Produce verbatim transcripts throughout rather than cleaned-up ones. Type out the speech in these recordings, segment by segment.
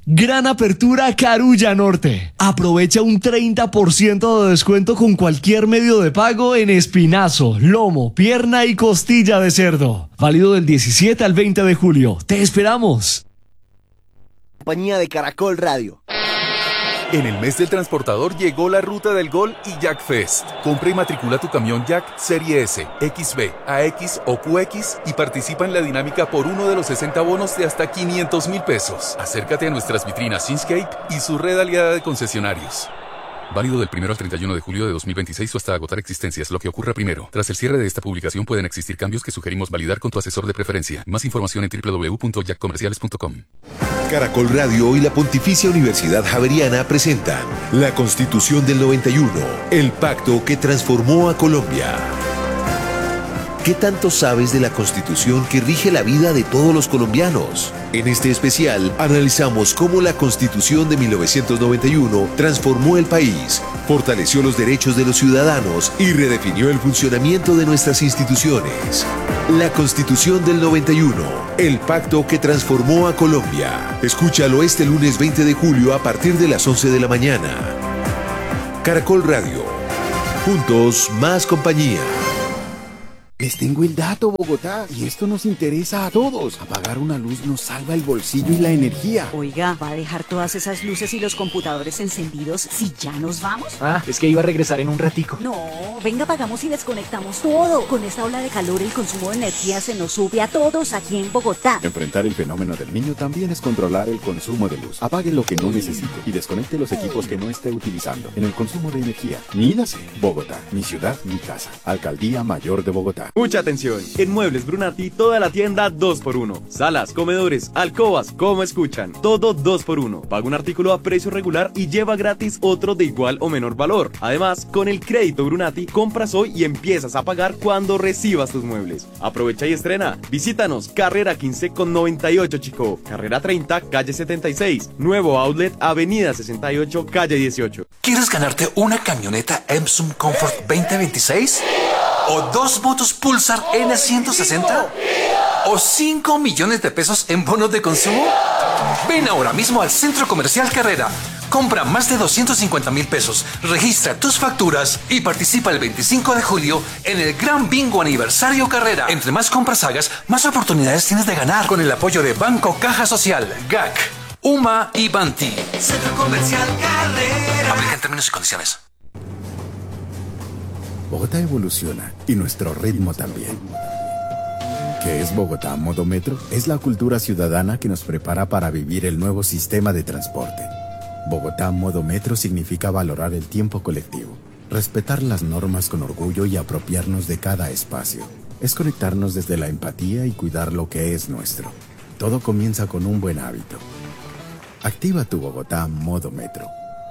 Gran apertura Carulla Norte. Aprovecha un treinta por ciento de descuento con cualquier medio de pago en espinazo, lomo, pierna y costilla de cerdo. Válido del diecisiete al veinte de julio. ¡Te esperamos! Compañía de Caracol Radio. En el mes del transportador llegó la ruta del Gol y Jack Fest. Compra y matricula tu camión Jack Serie S, X B, A X o Q X y participa en la dinámica por uno de los sesenta bonos de hasta quinientos mil pesos. Acércate a nuestras vitrinas Inscape y su red aliada de concesionarios. Válido del primero al treinta y uno de julio de dos mil veintiséis o hasta agotar existencias, lo que ocurra primero. Tras el cierre de esta publicación pueden existir cambios que sugerimos validar con tu asesor de preferencia. Más información en doble u doble u doble u punto jack comerciales punto com. Caracol Radio y la Pontificia Universidad Javeriana presentan La Constitución del noventa y uno, el pacto que transformó a Colombia. ¿Qué tanto sabes de la Constitución que rige la vida de todos los colombianos? En este especial analizamos cómo la Constitución de mil novecientos noventa y uno transformó el país, fortaleció los derechos de los ciudadanos y redefinió el funcionamiento de nuestras instituciones. La Constitución del noventa y uno, el pacto que transformó a Colombia. Escúchalo este lunes veinte de julio a partir de las once de la mañana. Caracol Radio. Juntos, más compañía. Les tengo el dato, Bogotá, y esto nos interesa a todos. Apagar una luz nos salva el bolsillo y la energía. Oiga, ¿va a dejar todas esas luces y los computadores encendidos si ya nos vamos? Ah, es que iba a regresar en un ratico. No, venga, apagamos y desconectamos todo. Con esta ola de calor el consumo de energía se nos sube a todos aquí en Bogotá. Enfrentar el fenómeno del niño también es controlar el consumo de luz. Apague lo que no necesite y desconecte los equipos que no esté utilizando. En el consumo de energía, mídase. Bogotá, mi ciudad, mi casa. Alcaldía Mayor de Bogotá. Mucha atención, en Muebles Brunati toda la tienda dos por uno. Salas, comedores, alcobas, como escuchan, todo dos por uno. Paga un artículo a precio regular y lleva gratis otro de igual o menor valor. Además, con el crédito Brunati, compras hoy y empiezas a pagar cuando recibas tus muebles. Aprovecha y estrena. Visítanos, carrera quince con noventa y ocho Chico, carrera treinta, calle setenta y seis, nuevo outlet, avenida sesenta y ocho, calle dieciocho. ¿Quieres ganarte una camioneta Epson Comfort veinte veintiséis? ¿O dos motos Pulsar N ciento sesenta? ¿O cinco millones de pesos en bonos de consumo? Ven ahora mismo al Centro Comercial Carrera. Compra más de doscientos cincuenta mil pesos, registra tus facturas y participa el veinticinco de julio en el Gran Bingo Aniversario Carrera. Entre más compras hagas, más oportunidades tienes de ganar. Con el apoyo de Banco Caja Social, G A C, U M A y Banti. Centro Comercial Carrera. Aplica en términos y condiciones. Bogotá evoluciona y nuestro ritmo también. ¿Qué es Bogotá Modo Metro? Es la cultura ciudadana que nos prepara para vivir el nuevo sistema de transporte. Bogotá Modo Metro significa valorar el tiempo colectivo, respetar las normas con orgullo y apropiarnos de cada espacio. Es conectarnos desde la empatía y cuidar lo que es nuestro. Todo comienza con un buen hábito. Activa tu Bogotá Modo Metro.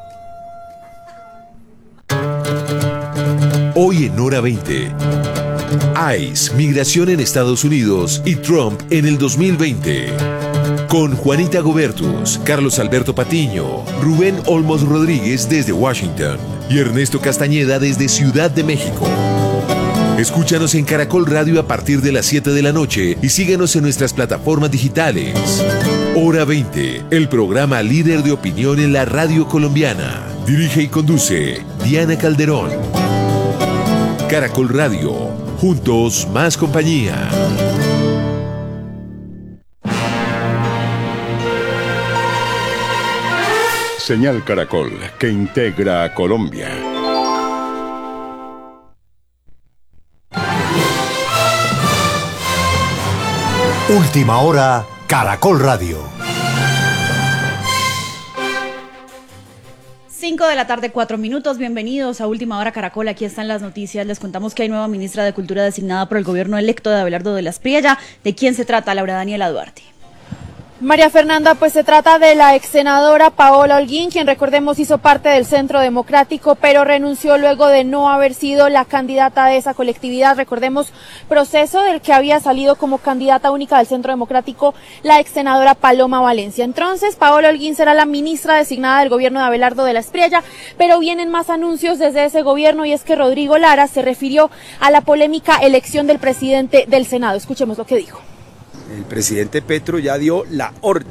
Hoy en Hora veinte. ICE, migración en Estados Unidos y Trump en el dos mil veinte. Con Juanita Gobertus, Carlos Alberto Patiño, Rubén Olmos Rodríguez desde Washington y Ernesto Castañeda desde Ciudad de México. Escúchanos en Caracol Radio a partir de las siete de la noche y síguenos en nuestras plataformas digitales. Hora veinte, el programa líder de opinión en la radio colombiana. Dirige y conduce Diana Calderón. Caracol Radio, juntos más compañía. Señal Caracol, que integra a Colombia. Última hora, Caracol Radio. cinco de la tarde, cuatro minutos. Bienvenidos a Última Hora Caracol. Aquí están las noticias. Les contamos que hay nueva ministra de Cultura designada por el gobierno electo de Abelardo de la Espriella. ¿De quién se trata? Laura Daniela Duarte. María Fernanda, pues se trata de la ex senadora Paola Holguín, quien recordemos hizo parte del Centro Democrático, pero renunció luego de no haber sido la candidata de esa colectividad. Recordemos, proceso del que había salido como candidata única del Centro Democrático la ex senadora Paloma Valencia. Entonces, Paola Holguín será la ministra designada del gobierno de Abelardo de la Espriella, pero vienen más anuncios desde ese gobierno, y es que Rodrigo Lara se refirió a la polémica elección del presidente del Senado. Escuchemos lo que dijo. El presidente Petro ya dio la orden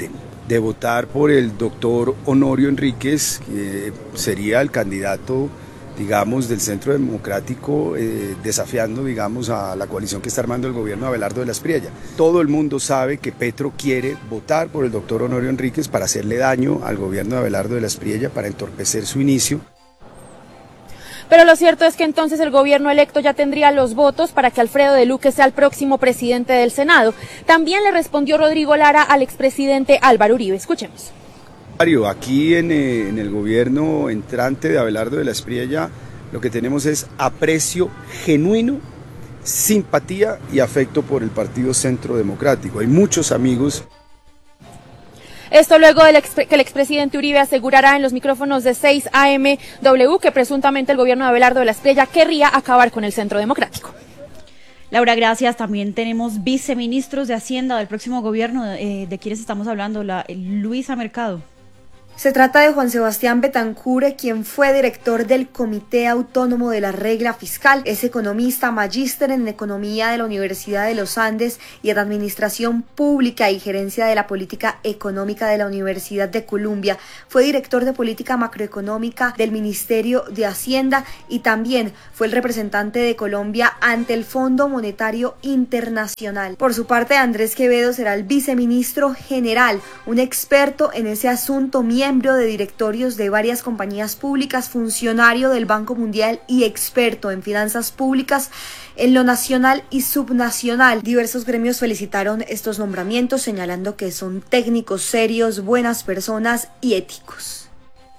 de votar por el doctor Honorio Enríquez, que sería el candidato, digamos, del Centro Democrático, eh, desafiando, digamos, a la coalición que está armando el gobierno de Abelardo de la Espriella. Todo el mundo sabe que Petro quiere votar por el doctor Honorio Enríquez para hacerle daño al gobierno de Abelardo de la Espriella, para entorpecer su inicio. Pero lo cierto es que entonces el gobierno electo ya tendría los votos para que Alfredo de Luque sea el próximo presidente del Senado. También le respondió Rodrigo Lara al expresidente Álvaro Uribe. Escuchemos. Aquí en, en el gobierno entrante de Abelardo de la Espriella lo que tenemos es aprecio genuino, simpatía y afecto por el Partido Centro Democrático. Hay muchos amigos. Esto luego de que el expresidente Uribe asegurará en los micrófonos de seis A M W que presuntamente el gobierno de Abelardo de la Espriella querría acabar con el Centro Democrático. Laura, gracias. También tenemos viceministros de Hacienda del próximo gobierno. Eh, ¿De quiénes estamos hablando? La, Luisa Mercado. Se trata de Juan Sebastián Betancur, quien fue director del Comité Autónomo de la Regla Fiscal. Es economista, magíster en Economía de la Universidad de los Andes y en Administración Pública y Gerencia de la Política Económica de la Universidad de Columbia. Fue director de Política Macroeconómica del Ministerio de Hacienda y también fue el representante de Colombia ante el Fondo Monetario Internacional. Por su parte, Andrés Quevedo será el viceministro general, un experto en ese asunto, miembro miembro de directorios de varias compañías públicas, funcionario del Banco Mundial y experto en finanzas públicas en lo nacional y subnacional. Diversos gremios felicitaron estos nombramientos, señalando que son técnicos serios, buenas personas y éticos.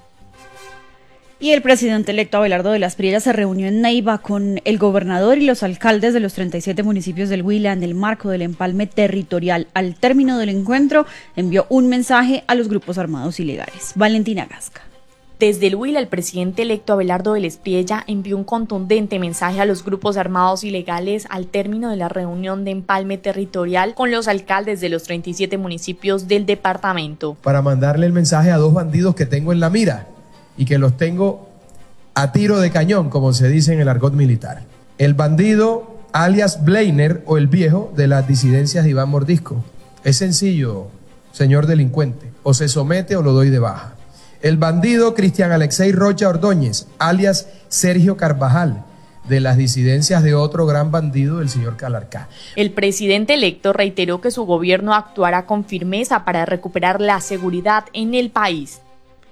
Y el presidente electo Abelardo de la Espriella se reunió en Neiva con el gobernador y los alcaldes de los treinta y siete municipios del Huila en el marco del empalme territorial. Al término del encuentro, envió un mensaje a los grupos armados ilegales. Valentina Gasca. Desde el Huila, el presidente electo Abelardo de la Espriella envió un contundente mensaje a los grupos armados ilegales al término de la reunión de empalme territorial con los alcaldes de los treinta y siete municipios del departamento. Para mandarle el mensaje a dos bandidos que tengo en la mira y que los tengo a tiro de cañón, como se dice en el argot militar. El bandido alias Bleiner o el viejo de las disidencias de Iván Mordisco. Es sencillo, señor delincuente, o se somete o lo doy de baja. El bandido Cristian Alexei Rocha Ordóñez, alias Sergio Carvajal, de las disidencias de otro gran bandido, el señor Calarcá. El presidente electo reiteró que su gobierno actuará con firmeza para recuperar la seguridad en el país.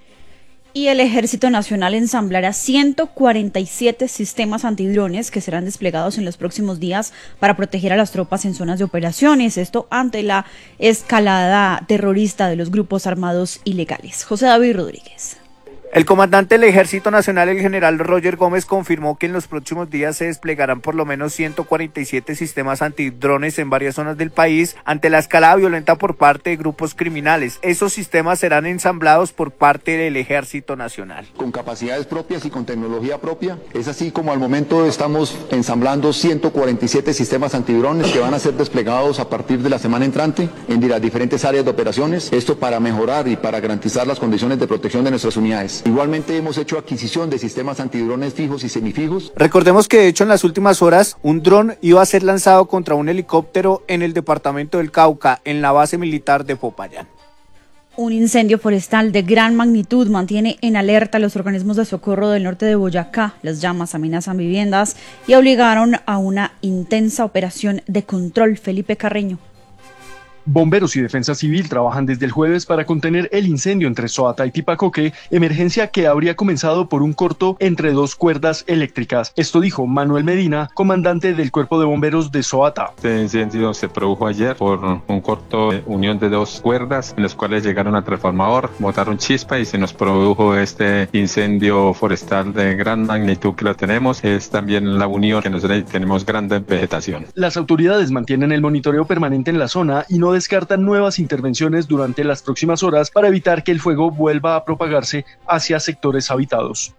Y el Ejército Nacional ensamblará ciento cuarenta y siete sistemas antidrones que serán desplegados en los próximos días para proteger a las tropas en zonas de operaciones. Esto ante la escalada terrorista de los grupos armados ilegales. José David Rodríguez. El comandante del Ejército Nacional, el general Roger Gómez, confirmó que en los próximos días se desplegarán por lo menos ciento cuarenta y siete sistemas antidrones en varias zonas del país ante la escalada violenta por parte de grupos criminales. Esos sistemas serán ensamblados por parte del Ejército Nacional. Con capacidades propias y con tecnología propia, es así como al momento estamos ensamblando ciento cuarenta y siete sistemas antidrones que van a ser desplegados a partir de la semana entrante en las diferentes áreas de operaciones, esto para mejorar y para garantizar las condiciones de protección de nuestras unidades. Igualmente hemos hecho adquisición de sistemas antidrones fijos y semifijos. Recordemos que de hecho en las últimas horas un dron iba a ser lanzado contra un helicóptero en el departamento del Cauca, en la base militar de Popayán. Un incendio forestal de gran magnitud mantiene en alerta a los organismos de socorro del norte de Boyacá. Las llamas amenazan viviendas y obligaron a una intensa operación de control. Felipe Carreño. Bomberos y Defensa Civil trabajan desde el jueves para contener el incendio entre Soata y Tipacoque, emergencia que habría comenzado por un corto entre dos cuerdas eléctricas. Esto dijo Manuel Medina, comandante del Cuerpo de Bomberos de Soata. Este incendio se produjo ayer por un corto de unión de dos cuerdas, en los cuales llegaron al transformador, botaron chispa y se nos produjo este incendio forestal de gran magnitud que lo tenemos. Es también la unión que nosotros tenemos grande vegetación. Las autoridades mantienen el monitoreo permanente en la zona y no descartan nuevas intervenciones durante las próximas horas para evitar que el fuego vuelva a propagarse hacia sectores habitados.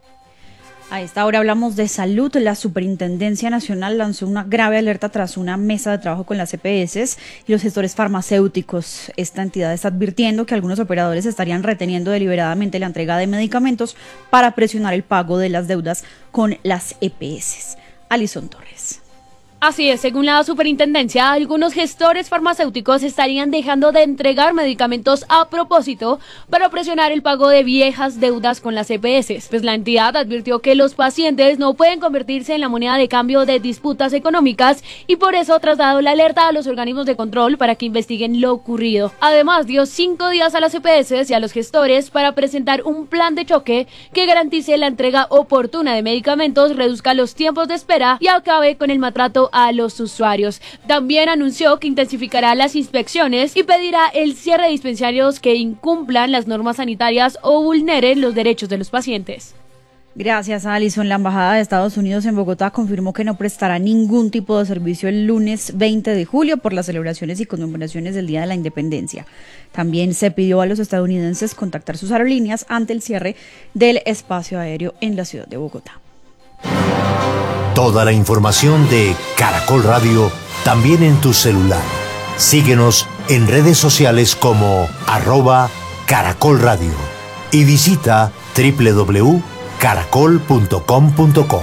A esta hora hablamos de salud. La Superintendencia Nacional lanzó una grave alerta tras una mesa de trabajo con las E P S y los gestores farmacéuticos. Esta entidad está advirtiendo que algunos operadores estarían reteniendo deliberadamente la entrega de medicamentos para presionar el pago de las deudas con las E P S. Alison Torres. Así es, según la superintendencia, algunos gestores farmacéuticos estarían dejando de entregar medicamentos a propósito para presionar el pago de viejas deudas con las E P S. Pues la entidad advirtió que los pacientes no pueden convertirse en la moneda de cambio de disputas económicas y por eso ha trasladado la alerta a los organismos de control para que investiguen lo ocurrido. Además, dio cinco días a las E P S y a los gestores para presentar un plan de choque que garantice la entrega oportuna de medicamentos, reduzca los tiempos de espera y acabe con el maltrato a los usuarios. También anunció que intensificará las inspecciones y pedirá el cierre de dispensarios que incumplan las normas sanitarias o vulneren los derechos de los pacientes. Gracias, Alison. La Embajada de Estados Unidos en Bogotá confirmó que no prestará ningún tipo de servicio el lunes veinte de julio por las celebraciones y conmemoraciones del Día de la Independencia. También se pidió a los estadounidenses contactar sus aerolíneas ante el cierre del espacio aéreo en la ciudad de Bogotá. Toda la información de Caracol Radio también en tu celular. Síguenos en redes sociales como arroba Caracol Radio y visita doble u doble u doble u punto caracol punto com punto co.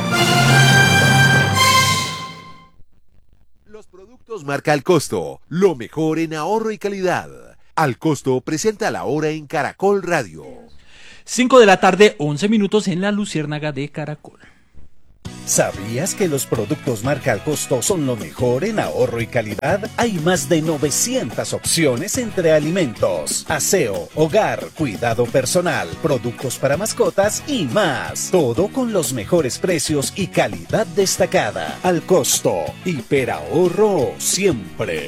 Los productos marca Al Costo, lo mejor en ahorro y calidad. Al Costo presenta la hora en Caracol Radio. cinco de la tarde, once minutos en la Luciérnaga de Caracol. ¿Sabías que los productos marca Al Costo son lo mejor en ahorro y calidad? Hay más de novecientas opciones entre alimentos, aseo, hogar, cuidado personal, productos para mascotas y más. Todo con los mejores precios y calidad destacada. Al Costo, hiperahorro siempre.